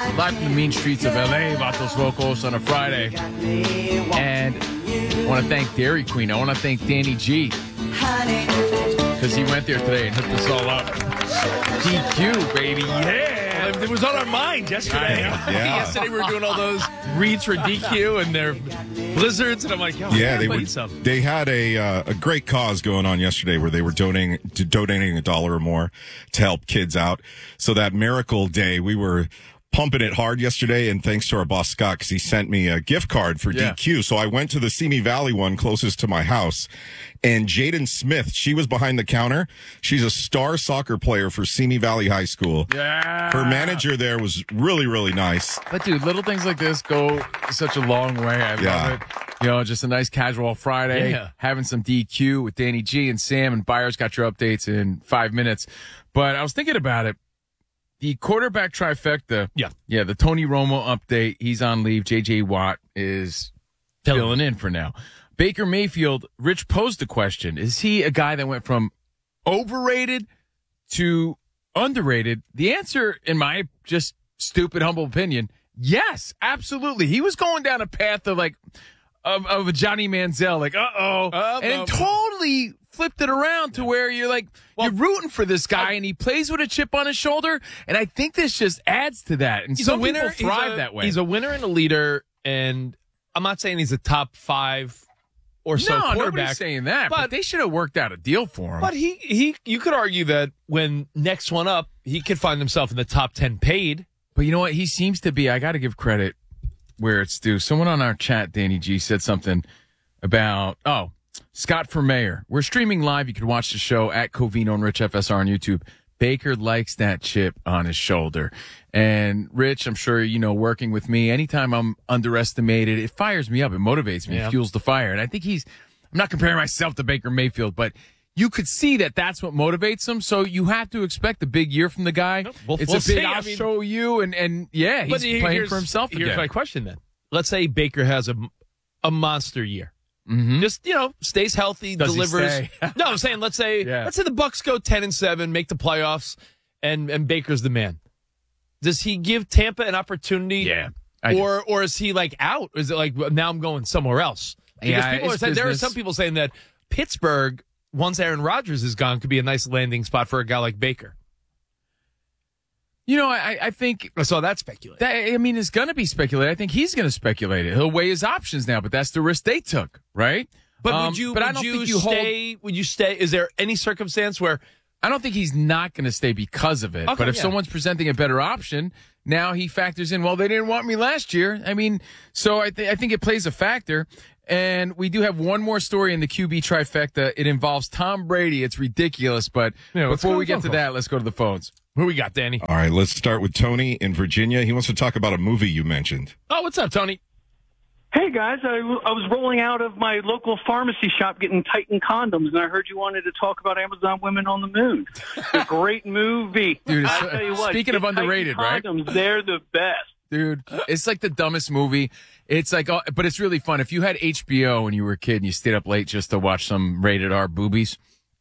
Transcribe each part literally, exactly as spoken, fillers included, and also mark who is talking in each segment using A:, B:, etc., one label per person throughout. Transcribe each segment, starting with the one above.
A: Live from the mean streets of L A, Vatos Locos on a Friday. And I want to thank Dairy Queen. I want to thank Danny G. Because he went there today and hooked us all up. D Q, baby, yeah.
B: It was on our mind yesterday.
C: Yeah.
B: Yesterday we were doing all those reads for D Q and their blizzards, and I'm like, yo,
C: yeah, they
B: were.
C: were. They had a uh, a great cause going on yesterday where they were donating donating a dollar or more to help kids out. So that Miracle Day, we were pumping it hard yesterday, and thanks to our boss Scott, because he sent me a gift card for
A: Yeah.
C: D Q. So I went to the Simi Valley one closest to my house, and Jaden Smith, she was behind the counter. She's a star soccer player for Simi Valley High School.
A: Yeah.
C: Her manager there was really, really nice.
A: But, dude, little things like this go such a long way. I
C: Yeah.
A: love it. You know, just a nice casual Friday,
B: Yeah.
A: having some D Q with Danny G and Sam, and Byers got your updates in five minutes. But I was thinking about it. The quarterback trifecta.
B: Yeah.
A: Yeah, the Tony Romo update. He's on leave. J J. Watt is
B: Tell
A: filling in for now. Baker Mayfield, Rich posed the question. Is he a guy that went from overrated to underrated? The answer, in my just stupid, humble opinion, yes, absolutely. He was going down a path of like, of, of a Johnny Manziel, like, uh-oh.
B: Uh-oh.
A: And totally flipped it around to where you're like,
B: Well,
A: you're rooting for this guy, and he plays with a chip on his shoulder, and I think this just adds to that. And
B: He's
A: some
B: a winner.
A: people thrive
B: he's a,
A: that way.
B: He's a winner and a leader, and I'm not saying he's a top five or so
A: no,
B: quarterback.
A: nobody's saying that, but,
B: but-
A: they should have worked out a deal for him.
B: But he, he, you could argue that when next one up, he could find himself in the top ten paid.
A: But you know what? He seems to be, I got to give credit where it's due. Someone on our chat, Danny G, said something about, oh, Scott for mayor. We're streaming live. You can watch the show at Covino and Rich F S R on YouTube. Baker likes that chip on his shoulder. And Rich, I'm sure, you know, working with me, anytime I'm underestimated, it fires me up. It motivates me.
B: Yeah.
A: It fuels the fire. And I think he's, I'm not comparing myself to Baker Mayfield, but you could see that that's what motivates him. So you have to expect a big year from the guy.
B: We'll-
A: it's
B: we'll
A: a big,
B: see.
A: I'll
B: I mean-
A: show you. And, and yeah, he's
B: But here-
A: playing
B: here's-
A: for himself
B: Here's
A: again.
B: my question then. Let's say Baker has a, a monster year.
A: Mm-hmm.
B: Just, you know, stays healthy,
A: Does he
B: delivers.
A: stay?
B: No, I'm saying let's say
A: Yeah.
B: let's say the Bucks go ten and seven, make the playoffs, and and Baker's the man. Does he give Tampa an opportunity?
A: Yeah. I do.
B: Or or is he like out? Is it like, well, now I'm going somewhere else? Because
A: Yeah,
B: people are
A: it's
B: saying, there are
A: business.
B: some people saying that Pittsburgh, once Aaron Rodgers is gone, could be a nice landing spot for a guy like Baker.
A: You know, I, I think
B: I saw that speculate.
A: that, I mean, it's going to be speculated. I think he's going to speculate it. He'll weigh his options now, but that's the risk they took, right?
B: But
A: Um,
B: would you?
A: But
B: would
A: I don't
B: you
A: think you hold.
B: stay? Would you stay? Is there any circumstance where?
A: I don't think he's not going to stay because of it.
B: Okay,
A: but if
B: yeah.
A: someone's presenting a better option, now he factors in, well, they didn't want me last year. I mean, so I, th- I think it plays a factor. And we do have one more story in the Q B trifecta. It involves Tom Brady. It's ridiculous. But
B: Yeah, let's
A: before
B: go
A: we
B: to
A: get
B: phone
A: to
B: calls.
A: that, let's go to the phones.
B: Who we got, Danny?
C: All right, let's start with Tony in Virginia. He wants to talk about a movie you mentioned.
B: Oh, what's up, Tony?
D: Hey guys, I, I was rolling out of my local pharmacy shop getting Titan condoms, and I heard you wanted to talk about Amazon Women on the Moon. It's a great movie.
A: Dude,
D: I
A: it's-
D: tell you what,
A: speaking
D: get
A: of underrated,
D: Titan
A: right?
D: condoms, they're the best.
A: Dude, it's like the dumbest movie. It's like, uh, but it's really fun. If you had H B O when you were a kid and you stayed up late just to watch some rated R boobies,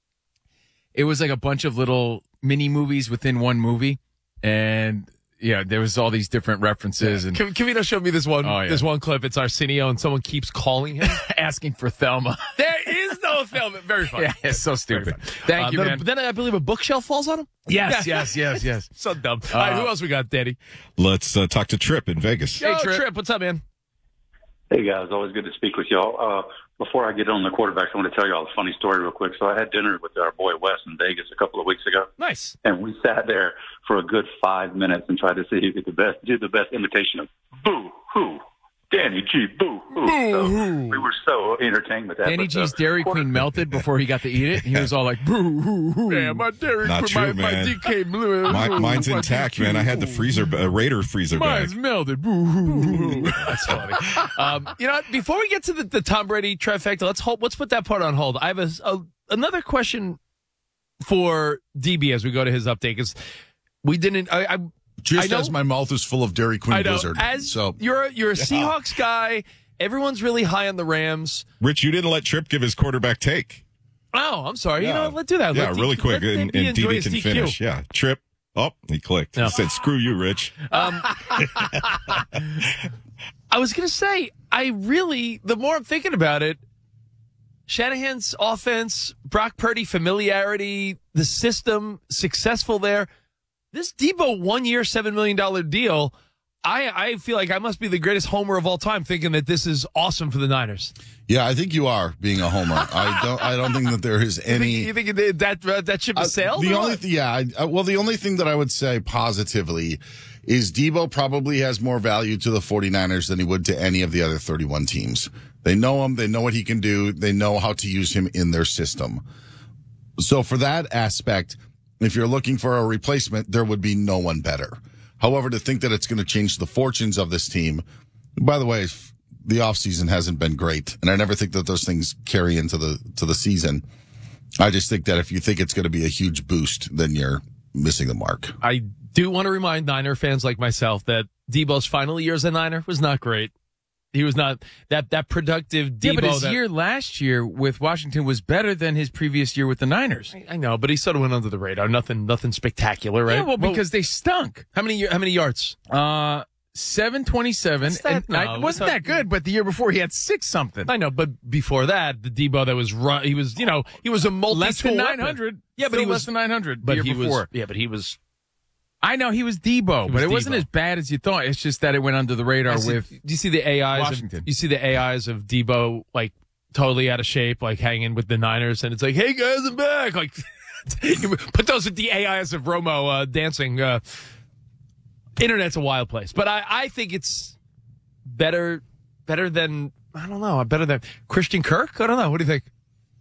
A: it was like a bunch of little mini movies within one movie. And yeah, there was all these different references and
B: Can, Kavito showed me this one.
A: Oh, yeah.
B: This one clip. It's Arsenio, and someone keeps calling him.
A: asking for Thelma.
B: There is no film. Very funny.
A: Yeah, it's so stupid. Thank
B: Uh,
A: you,
B: then,
A: man.
B: Then I believe a bookshelf falls on him.
A: Yes, yes, yes, yes.
B: So dumb. All right, who
A: Uh,
B: else we got, Danny?
C: Let's uh, talk to Trip in Vegas.
B: Hey,
A: Trip.
B: Trip. What's up, man?
E: Hey guys, always good to speak with y'all. Uh, before I get on the quarterbacks, I want to tell y'all a funny story real quick. So I had dinner with our boy Wes in Vegas a couple of weeks ago,
B: Nice.
E: and we sat there for a good five minutes and tried to see who could the best do the best imitation of Boo Hoo, Danny G. Boo Hoo. So we were so entertained with that.
A: Danny
E: but,
A: G's
E: uh,
A: Dairy
E: quarter-
A: Queen melted before he got to eat it. He was all like, boo, hoo, hoo.
B: Yeah, my Dairy
C: Not
B: Queen,
C: true,
B: my, my
C: man.
B: D K blue.
C: My, mine's
B: my
C: intact,
B: D K
C: man. I had the freezer, uh, Raider freezer
A: Mine's
C: bag.
A: melted. Boo, hoo, hoo.
B: That's funny. um, you know, what? Before we get to the, the Tom Brady trifecta, let's hold, let's put that part on hold. I have a, a another question for D B as we go to his update because we didn't. I, I
F: Just
B: I know-
F: as my mouth is full of Dairy Queen
B: I know.
F: Blizzard.
B: As
F: so
B: you're a, you're a Seahawks guy. Everyone's really high on the Rams.
C: Rich, you didn't let Trip give his quarterback take.
B: Oh, I'm sorry. You
F: Yeah.
B: know, what? Let's do that.
C: Yeah,
B: Let D-
C: really quick,
B: let
C: and,
B: D B
C: and D
B: enjoy
C: B
B: his
C: can
B: D Q.
C: finish. Yeah, Trip. Oh, he clicked.
B: No.
C: He said, screw you, Rich.
B: Um, I was going to say, I really, the more I'm thinking about it, Shanahan's offense, Brock Purdy familiarity, the system, successful there. This Debo one-year, seven million dollars deal, I, I feel like I must be the greatest homer of all time thinking that this is awesome for the Niners.
F: Yeah, I think you are being a homer. I don't. I don't think that there is any.
B: You think, you think that uh, that ship has sailed?
F: Uh, the
B: or
F: only,
B: what?
F: th- yeah. I, uh, well, the only thing that I would say positively is Debo probably has more value to the 49ers than he would to any of the other thirty-one teams. They know him. They know what he can do. They know how to use him in their system. So for that aspect, if you're looking for a replacement, there would be no one better. However, to think that it's going to change the fortunes of this team, by the way, the offseason hasn't been great, and I never think that those things carry into the to the season. I just think that if you think it's going to be a huge boost, then you're missing the mark.
B: I do want to remind Niner fans like myself that Debo's final year as a Niner was not great. He was not that that productive Debo.
A: Yeah, but his
B: that,
A: year last year with Washington was better than his previous year with the Niners.
B: I, I know, but he sort of went under the radar. Nothing, nothing spectacular, right?
A: Yeah, well, because they stunk.
B: How many how many yards?
A: Uh, seven twenty-seven.
B: What's that?
A: And I,
B: No,
A: wasn't
B: it's
A: that
B: not-
A: good, but the year before he had six something.
B: I know, but before that, the Debo that was run, he was, you know, he was a multi
A: Less than nine hundred.
B: Yeah, but
A: Still
B: he was
A: less than nine hundred.
B: But
A: the year
B: he
A: before.
B: was, yeah, but he was.
A: I know he was Debo,
B: He
A: but
B: was
A: it wasn't
B: Debo.
A: as bad as you thought. It's just that it went under the radar
B: I see-
A: with
B: do you see the A Is?
A: Washington.
B: Of, you see the A Is of Debo like totally out of shape, like hanging with the Niners, and it's like, hey guys, I'm back. Like, you put those with the A Is of Romo uh, dancing. Uh, internet's a wild place, but I, I think it's better, better than I don't know, better than Christian Kirk. I don't know. What do you think?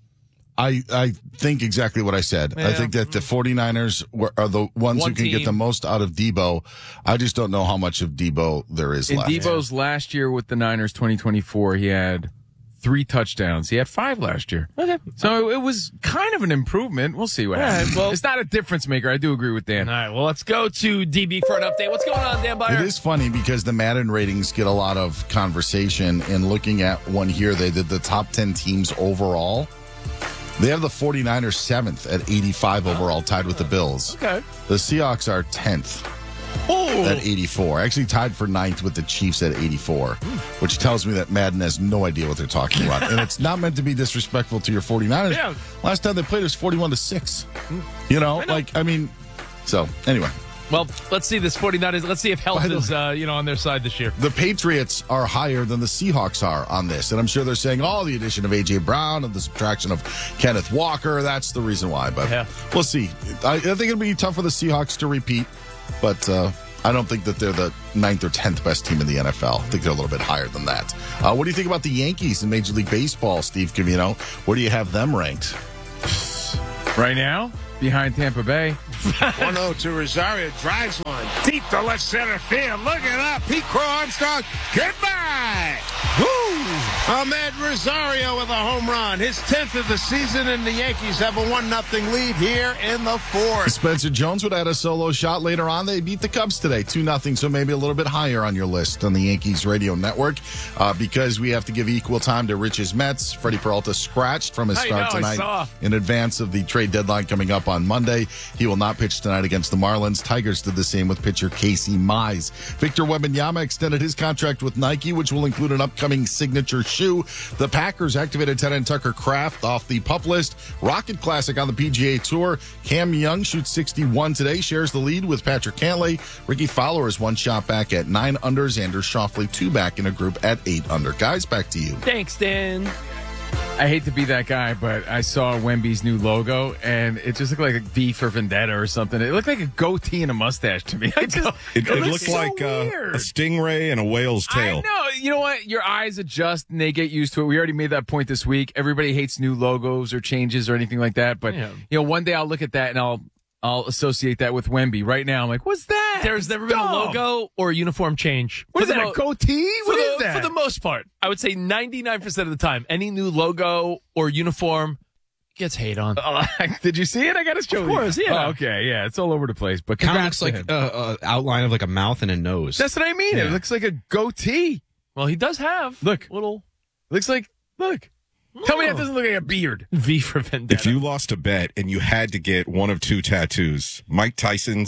F: I, I think exactly what I said. I
B: Yeah.
F: think that the 49ers were, are the ones
B: One
F: who can
B: team.
F: get the most out of Debo. I just don't know how much of Debo there is
A: in
F: left.
A: Debo's last year with the Niners, twenty twenty-four. He had three touchdowns. He had five last year.
B: Okay.
A: So it was kind of an improvement. We'll see what
B: All right,
A: happens.
B: well-
A: it's not a difference maker. I do agree with Dan.
B: All right. Well, let's go to D B for an update. What's going on, Dan Byer?
F: It is funny because the Madden ratings get a lot of conversation. And looking at one here, they did the top ten teams overall. They have the 49ers seventh at eighty-five overall, tied with the Bills.
B: Okay.
F: The Seahawks are tenth
B: Oh,
F: at eighty-four. Actually tied for ninth with the Chiefs at eighty-four, which tells me that Madden has no idea what they're talking about. And it's not meant to be disrespectful to your 49ers.
B: Yeah.
F: Last time they played was forty-one to six. You know,
B: I know.
F: like, I mean, so anyway.
B: well, let's see this 49ers. Let's see if health
F: By the
B: is, uh, you know, on their side this year.
F: The Patriots are higher than the Seahawks are on this. And I'm sure they're saying, oh, the addition of A J. Brown and the subtraction of Kenneth Walker, that's the reason why. But
B: Yeah.
F: we'll see. I, I think it'll be tough for the Seahawks to repeat, but uh, I don't think that they're the ninth or tenth best team in the N F L. I think they're a little bit higher than that. Uh, what do you think about the Yankees in Major League Baseball, Steve Covino? Where do you have them ranked?
A: Right now, behind Tampa Bay.
G: one oh to Rosario, drives one deep to left center field. Look it up. Pete Crow Armstrong. Goodbye. Woo! Ahmed Rosario with a home run. His tenth of the season, and the Yankees have a one nothing lead here in the fourth.
F: Spencer Jones would add a solo shot later on. They beat the Cubs today, two nothing, so maybe a little bit higher on your list on the Yankees radio network uh, because we have to give equal time to Rich's Mets. Freddie Peralta scratched from his
B: I
F: start
B: know, I
F: tonight
B: saw.
F: in advance of the trade deadline coming up on Monday. He will not pitch tonight against the Marlins. Tigers did the same with pitcher Casey Mize. Victor Wembanyama extended his contract with Nike, which will include an upcoming signature shoe. The Packers activated tight end Tucker Kraft off the PUP list. Rocket Classic on the P G A Tour. Cam Young shoots sixty-one today, shares the lead with Patrick Cantlay. Ricky Fowler is one shot back at nine unders. Anders Schauffele two back in a group at eight under. Guys, back to you.
B: Thanks, Dan.
A: I hate to be that guy, but I saw Wemby's new logo, and it just looked like a V for Vendetta or something. It looked like a goatee and a mustache to me. I just,
C: It, it
A: looks
C: looked
A: so
C: like uh,
A: weird.
C: a stingray and a whale's tail.
A: I know. You know what? Your eyes adjust and they get used to it. We already made that point this week. Everybody hates new logos or changes or anything like that. But,
B: Yeah.
A: you know, one day I'll look at that and I'll I'll associate that with Wemby. Right now, I'm like, what's that?
B: There's never been a
A: Dumb.
B: logo or a uniform change.
A: What is
B: For the
A: that,
B: mo-
A: a goatee?
B: For
A: What
B: the,
A: is that?
B: for the most part, I would say ninety-nine percent of the time, any new logo or uniform gets hate on.
A: Uh, did you see it? I got to show
B: Of
A: you.
B: course, yeah.
A: Oh, okay, yeah. It's all over the place. But
H: Kind of
A: congrats
H: looks
A: to
H: like
A: him.
H: a, a outline of like a mouth and a nose.
A: That's what I mean. It
H: Yeah.
A: looks like a goatee.
B: Well, he does have
A: Look.
B: little
A: Looks like, look. Tell me that doesn't look like a beard.
B: V for Vendetta.
C: If you lost a bet and you had to get one of two tattoos, Mike Tyson's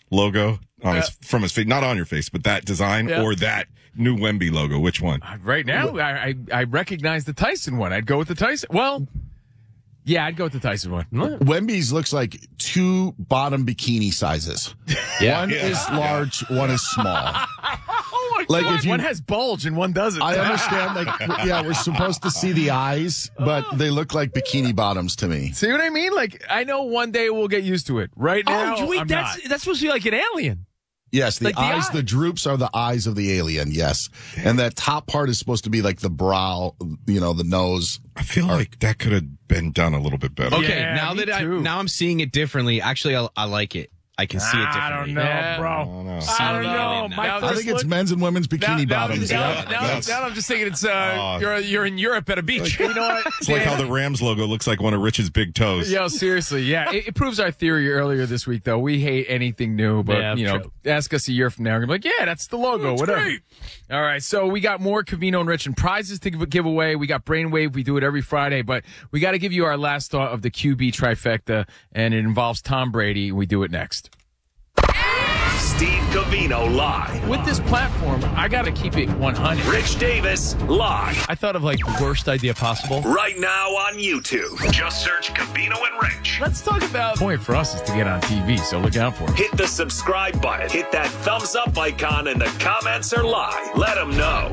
C: logo on his from his face, not on your face, but that design
A: Yeah.
C: or that new Wemby logo? Which one?
A: Right now, I, I I recognize the Tyson one. I'd go with the Tyson. Well, yeah, I'd go with the Tyson one.
F: Wemby's looks like two bottom bikini sizes.
H: Yeah.
F: One
C: Yeah.
F: is large, one is small.
A: Oh my
F: Like,
A: God.
F: if you-
A: One has bulge and one doesn't.
F: I understand, like, yeah, we're supposed to see the eyes, but they look like bikini bottoms to me.
A: See what I mean? Like, I know one day we'll get used to it. Right now,
B: Oh, wait,
A: I'm
B: that's
A: not.
B: that's supposed to be like an alien.
F: Yes, the
B: Like the
F: eyes,
B: eye.
F: the droops are the eyes of the alien, yes. And that top part is supposed to be like the brow, you know, the nose.
C: I feel like that could have been done a little bit better.
H: Okay,
A: Yeah,
H: now
A: me
H: that I
A: too.
H: now I'm seeing it differently. Actually, I, I like it. I can see it
A: I
H: differently.
A: don't know,
B: Yeah.
A: bro.
C: I don't know.
A: I don't know.
H: Now-
A: My
H: now
F: I
A: first
F: think it's
A: look-
F: men's and women's bikini
A: now,
F: bottoms.
A: Now,
F: yeah.
A: now,
C: That's-
A: now I'm just thinking it's uh,
C: Oh.
A: you're you're in Europe at a beach. you know what?
C: It's like how the Rams logo looks like one of Rich's big toes.
A: Yo, seriously, yeah. It, it proves our theory earlier this week, though. We hate anything new, but,
B: Yeah,
A: you know,
B: true.
A: ask us a year from now. We're going to be like, yeah, that's the logo, whatever. All right, so we got more Covino and Rich and prizes to give, give away. We got Brainwave. We do it every Friday, but we got to give you our last thought of the Q B trifecta, and it involves Tom Brady. We do it next.
I: Steve Covino live.
A: With this platform, I got to keep it one hundred.
I: Rich Davis live.
B: I thought of like the worst idea possible.
I: Right now on YouTube. Just search Covino and Rich.
A: Let's talk about the point for us is to get on T V, so look out for it.
I: Hit the subscribe button. Hit that thumbs up icon and the comments are live. Let them know.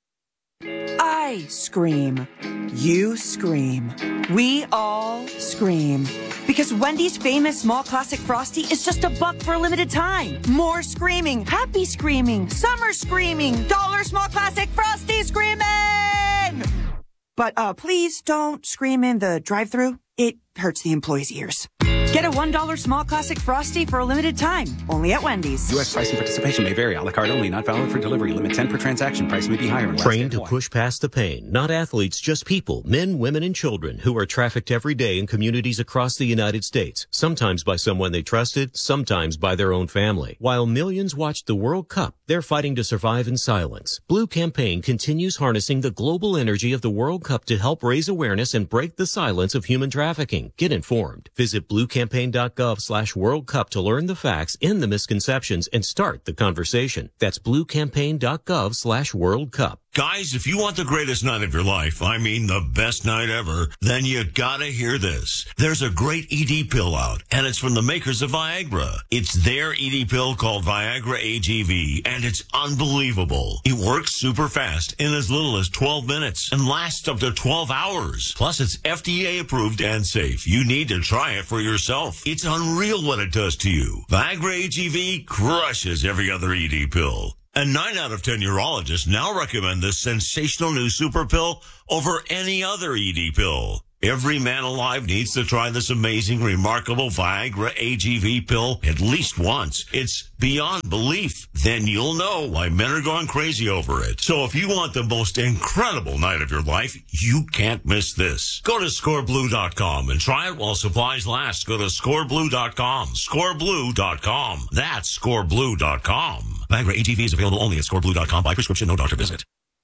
J: I scream. You scream. We all scream. Because Wendy's famous small classic Frosty is just a buck for a limited time. More screaming. Happy screaming. Summer screaming. Dollar small classic Frosty screaming! But uh, please don't scream in the drive-thru. It hurts the employees' ears. Get a one dollar small classic Frosty for a limited time. Only at Wendy's.
K: U S price and participation may vary. A la carte only. Not valid for delivery. Limit ten per transaction. Price may be higher in
L: Trained to push past the pain. Not athletes, just people, men, women, and children who are trafficked every day in communities across the United States. Sometimes by someone they trusted, sometimes by their own family. While millions watched the World Cup, they're fighting to survive in silence. Blue Campaign continues harnessing the global energy of the World Cup to help raise awareness and break the silence of human trafficking. Get informed. Visit bluecampaign.gov slash World Cup to learn the facts, end the misconceptions, and start the conversation. That's bluecampaign.gov slash World Cup.
M: Guys, if you want the greatest night of your life, I mean the best night ever, then you gotta hear this. There's a great E D pill out, and it's from the makers of Viagra. It's their E D pill called Viagra A G V, and it's unbelievable. It works super fast in as little as twelve minutes and lasts up to twelve hours. Plus, it's F D A approved and safe. You need to try it for yourself. It's unreal what it does to you. Viagra A G V crushes every other E D pill. And nine out of ten urologists now recommend this sensational new super pill over any other E D pill. Every man alive needs to try this amazing, remarkable Viagra A G V pill at least once. It's beyond belief. Then you'll know why men are going crazy over it. So if you want the most incredible night of your life, you can't miss this. Go to score blue dot com and try it while supplies last. Go to score blue dot com. score blue dot com. That's score blue dot com. Viagra A G V is available only at score blue dot com by prescription, no doctor visit.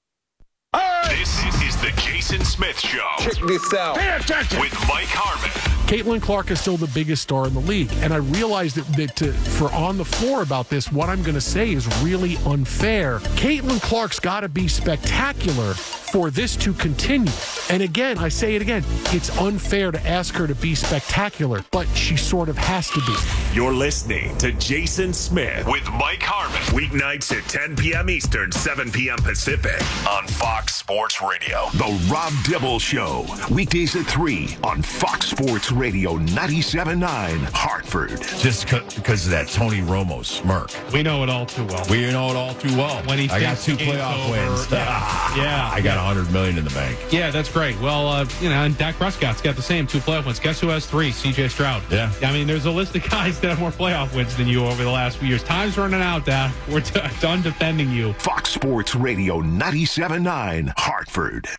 I: This is the Jason Smith Show.
G: Check this out. Pay attention.
I: With Mike Harmon.
N: Caitlin Clark is still the biggest star in the league. And I realized that, that to, for on the floor about this, what I'm going to say is really unfair. Caitlin Clark's got to be spectacular for this to continue. And again, I say it again, it's unfair to ask her to be spectacular, but she sort of has to be.
I: You're listening to Jason Smith with Mike Harmon. Weeknights at ten p.m. Eastern, seven p.m. Pacific on Fox Sports Radio.
O: The Rob Dibble Show. Weekdays at three on Fox Sports Radio ninety-seven point nine Hartford.
P: Just because of that Tony Romo smirk.
H: We know it all too well.
P: We know it all too well.
H: When he
P: I got
H: thinks
P: two
H: the game's
P: playoff
H: over.
P: wins.
H: Yeah. yeah.
P: I got one hundred million dollars in the bank.
H: Yeah, that's great. Well, uh, you know, and Dak Prescott's got the same two playoff wins. Guess who has three? C J Stroud.
P: Yeah.
H: I mean, there's a list of guys that have more playoff wins than you over the last few years. Time's running out, Dak. We're t- done defending you.
O: Fox Sports Radio ninety-seven point nine Hartford.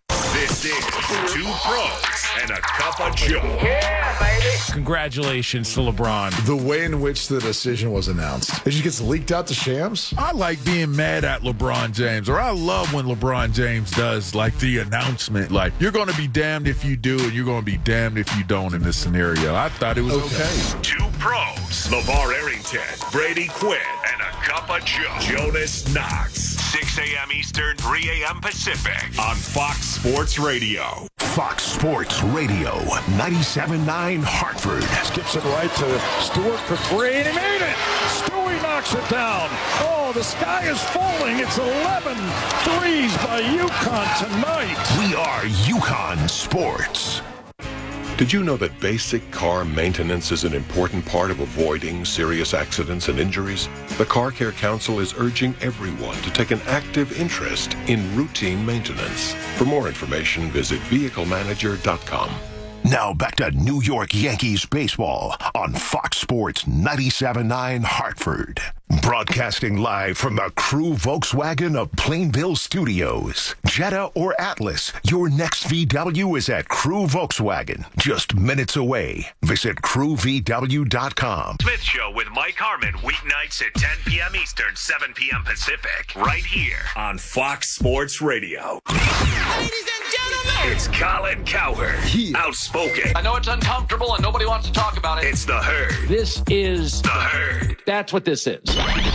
I: This is Two Pros and a Cup of Joe.
Q: Yeah, baby.
R: Congratulations to LeBron.
S: The way in which the decision was announced. It just gets leaked out to Shams.
P: I like being mad at LeBron James, or I love when LeBron James does like the announcement, like you're going to be damned if you do, and you're going to be damned if you don't in this scenario. I thought it was okay. okay.
I: Two Pros, LeVar Arrington, Brady Quinn, and a Cup of Joe. Jonas Knox, six a.m. Eastern, three a.m. Pacific on Fox Sports Radio.
O: Fox Sports Radio, ninety-seven point nine Hartford.
T: Skips it right to Stewart for three, and he made it. Stewie knocks it down. Oh, the sky is falling. It's eleven threes by UConn tonight.
O: We are UConn Sports.
U: Did you know that basic car maintenance is an important part of avoiding serious accidents and injuries? The Car Care Council is urging everyone to take an active interest in routine maintenance. For more information, visit vehicle manager dot com.
O: Now back to New York Yankees baseball on Fox Sports ninety-seven point nine Hartford. Broadcasting live from the Crew Volkswagen of Plainville Studios. Jetta or Atlas, your next V W is at Crew Volkswagen. Just minutes away. Visit crew v w dot com.
I: Smith Show with Mike Harmon, weeknights at ten p.m. Eastern, seven p.m. Pacific, right here on Fox Sports Radio.
Q: Ladies and gentlemen,
I: it's Colin Cowherd, outspoken.
V: I know it's uncomfortable and nobody wants to talk about it.
I: It's the Herd.
V: This is
I: the Herd.
V: That's what this is.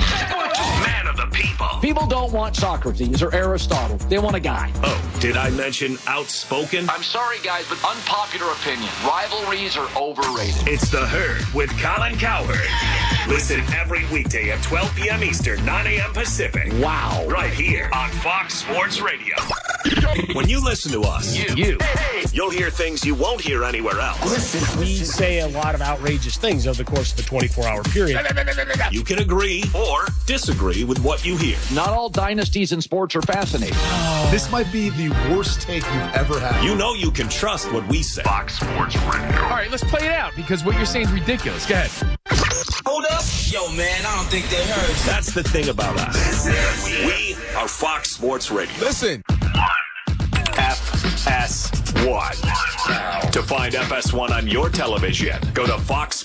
I: Man of the people.
V: People don't want Socrates or Aristotle. They want a guy.
I: Oh, did I mention outspoken?
V: I'm sorry, guys, but unpopular opinion. Rivalries are overrated.
I: It's the Herd with Colin Cowherd. Listen every weekday at twelve p.m. Eastern, nine a.m. Pacific.
V: Wow.
I: Right here on Fox Sports Radio. When you listen to us,
V: you, you.
I: you'll hear things you won't hear anywhere else.
W: Listen, we say a lot of outrageous things over the course of the twenty-four hour period.
I: You can agree or disagree with what you hear.
V: Not all dynasties in sports are fascinating.
S: This might be the worst take you've ever had.
I: You know you can trust what we say. Fox Sports Radio.
A: All right, let's play it out because what you're saying is ridiculous. Go ahead.
Q: Hold up. Yo, man, I don't think they heard.
I: That's the thing about us. We are Fox Sports Radio.
S: Listen.
I: F S one. To find F S one on your television, go to Fox